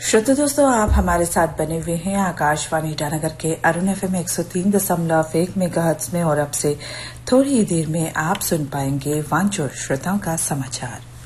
श्रोता दोस्तों, आप हमारे साथ बने हुए हैं आकाशवाणी ईटानगर के अरुण FM 103.1 मेगाहर्ट्ज में और अब से थोड़ी ही देर में आप सुन पाएंगे वांचुर श्रोताओं का समाचार।